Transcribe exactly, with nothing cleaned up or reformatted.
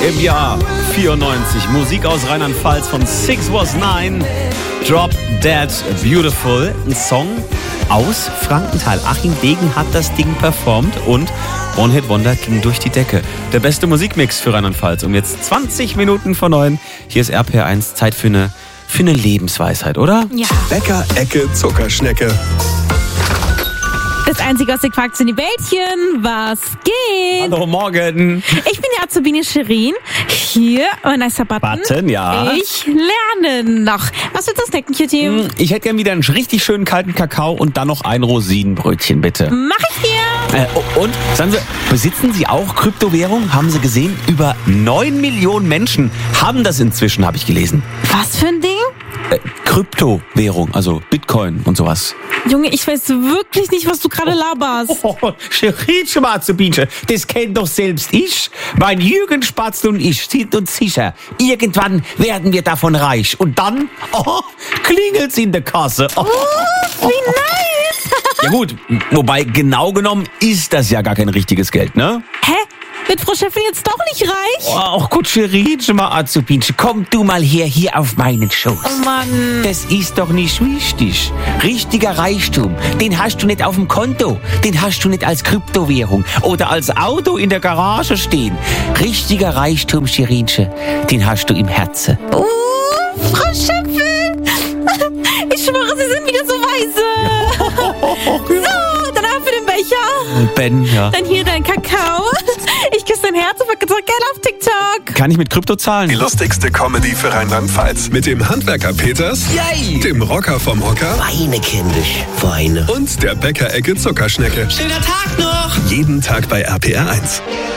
Im Jahr vierundneunzig. Musik aus Rheinland-Pfalz von Six Was Nine. Drop Dead Beautiful. Ein Song aus Frankenthal. Achim Degen hat das Ding performt und One Hit Wonder ging durch die Decke. Der beste Musikmix für Rheinland-Pfalz. Um jetzt zwanzig Minuten vor neun. Hier ist R P R eins. Zeit für eine, für eine Lebensweisheit, oder? Ja. Bäcker Ecke Zuckerschnecke. Das einzige aus den Quarks sind die Bällchen. Was geht? Hallo, morgen. Ich bin die Azubine Shirin. Hier, mein nicer Button. Button, ja. Ich lerne noch. Was willst du snacken, Cutie? Ich hätte gern wieder einen richtig schönen kalten Kakao und dann noch ein Rosinenbrötchen, bitte. Mach ich dir. Äh, und, sagen Sie, besitzen Sie auch Kryptowährung? Haben Sie gesehen? Über neun Millionen Menschen haben das inzwischen, habe ich gelesen. Was für ein Ding? Äh, Kryptowährung, also Bitcoin und sowas. Junge, ich weiß wirklich nicht, was du gerade laberst. Oh, Shirin, Schmarzubinche, das kennt doch selbst ich. Mein Jürgen Spatzel und ich sind uns sicher, irgendwann werden wir davon reich. Und dann, oh, klingelt's in der Kasse. Oh, Oh, wie nice. ja gut, wobei genau genommen ist das ja gar kein richtiges Geld, ne? Hä? Wird Frau Chefin jetzt doch nicht reich? Auch gut, Shirin, Schmarzubinche, komm du mal her, hier auf meinen Schoß. Oh Mann. Das ist doch nicht wichtig. Richtiger Reichtum, den hast du nicht auf dem Konto. Den hast du nicht als Kryptowährung oder als Auto in der Garage stehen. Richtiger Reichtum, Shirinche, den hast du im Herzen. Oh, Frau Chefin. Ich schwöre, Sie sind wieder so weise. So, danach für den Becher. Ben, ja. Dann hier dein Kakao. Ich küsse dein Herz und verkaufe geil auf TikTok. Kann ich mit Krypto zahlen? Die lustigste Comedy für Rheinland-Pfalz. Mit dem Handwerker Peters, Yay! dem Rocker vom Hocker Weine, kindisch, Weine. und der Bäcker Ecke Zuckerschnecke. Schöner Tag noch! Jeden Tag bei R P R eins.